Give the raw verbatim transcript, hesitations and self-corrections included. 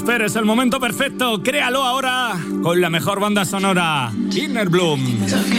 esperes el momento perfecto. Créalo ahora con la mejor banda sonora, Inner Bloom.